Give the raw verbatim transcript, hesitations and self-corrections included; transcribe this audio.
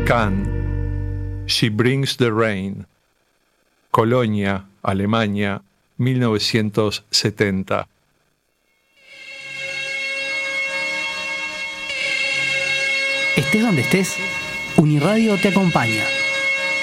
Cannes, She Brings the Rain. Colonia, Alemania, mil novecientos setenta. Estés donde estés, Uniradio te acompaña.